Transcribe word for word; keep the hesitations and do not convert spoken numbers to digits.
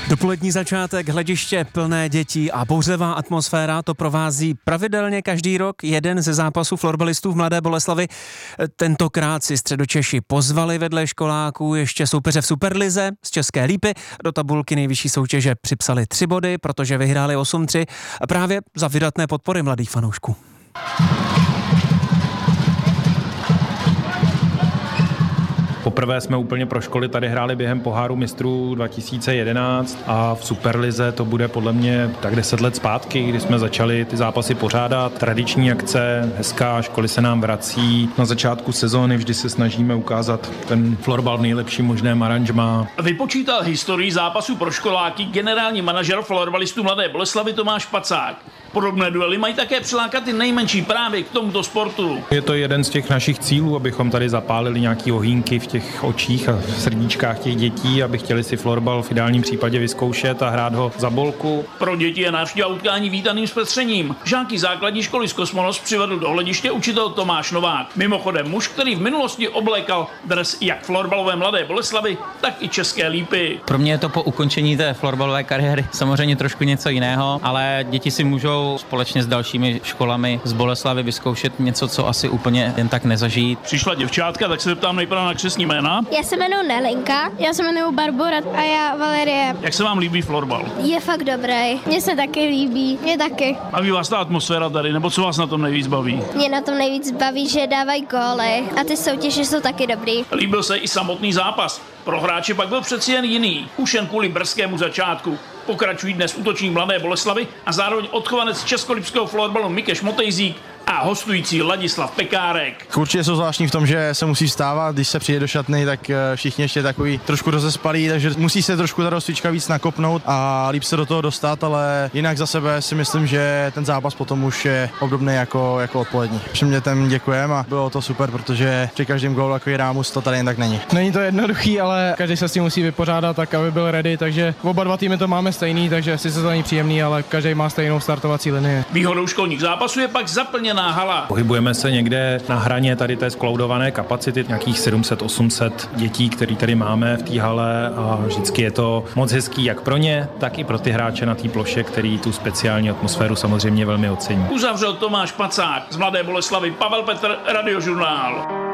Dopolední začátek, hlediště plné dětí a bouřlivá atmosféra, to provází pravidelně každý rok jeden ze zápasů florbalistů v Mladé Boleslavi. Tentokrát si Středočeši pozvali vedle školáků ještě soupeře v Superlize z České Lípy. Do tabulky nejvyšší soutěže připsali tři body, protože vyhráli osm tři a právě za vydatné podpory mladých fanoušků. Poprvé jsme úplně pro školy tady hráli během poháru mistrů dva tisíce jedenáct a v Superlize to bude podle mě tak deset let zpátky, kdy jsme začali ty zápasy pořádat. Tradiční akce, hezká, školy se nám vrací. Na začátku sezóny vždy se snažíme ukázat ten florbal v nejlepším možném aranžmá. Vypočítal historii zápasů pro školáky generální manažer florbalistů Mladé Boleslavy Tomáš Pacák. Podobné duely mají také přilákat i nejmenší právě k tomuto sportu. Je to jeden z těch našich cílů, abychom tady zapálili nějaký ohýnky v těch očích a v srdíčkách těch dětí, aby chtěli si florbal v ideálním případě vyzkoušet a hrát ho za bolku. Pro děti je návštěva utkání vítaným zpestřením. Žáky základní školy z Kosmonos přivedl do hlediště učitel Tomáš Novák. Mimochodem muž, který v minulosti oblékal dres jak florbalové Mladé Boleslavy, tak i České Lípy. Pro mě je to po ukončení té florbalové kariéry samozřejmě trošku něco jiného, ale děti si můžou společně s dalšími školami z Boleslavy vyzkoušet něco, co asi úplně jen tak nezažít. Přišla děvčátka, tak se zeptám nejprve na křestní jména. Já se jmenuji Nelinka, já se jmenuji Barbora a já Valerie. Jak se vám líbí florbal? Je fakt dobrý, mně se taky líbí, mě taky. Baví vás ta atmosféra tady, nebo co vás na tom nejvíc baví? Mě na tom nejvíc baví, že dávají góly a ty soutěže jsou taky dobrý. Líbil se i samotný zápas. Pro hráče pak byl přeci jen jiný, už jen kvůli brzkému začátku. Pokračují dnes útočník Mladé Boleslavy a zároveň odchovanec českolipského florbalu Mikeš Motejzík a hostující Ladislav Pekárek. Určitě jsou zvláštní v tom, že se musí vstávat, když se přijde do šatny, tak všichni ještě takový trošku rozespalí, takže musí se trošku ta rozcvička víc nakopnout a líp se do toho dostat, ale jinak za sebe si myslím, že ten zápas potom už je obdobný jako, jako odpolední. Všem dětem děkujeme a bylo to super, protože při každém gólu jako Rámus to tady jen tak není. Není to jednoduchý, ale každý se s tím musí vypořádat tak, aby byl ready, takže oba dva týmy to máme stejný, takže sice to není příjemný, ale každý má stejnou startovací linii. Výhodou školních zápasů je pak zaplněná hala. Pohybujeme se někde na hraně tady té skloudované kapacity, nějakých sedm set osm set dětí, který tady máme v té hale a vždycky je to moc hezký jak pro ně, tak i pro ty hráče na té ploše, který tu speciální atmosféru samozřejmě velmi ocení. Uzavřel Tomáš Pacák z Mladé Boleslavy, Pavel Petr, Radiožurnál.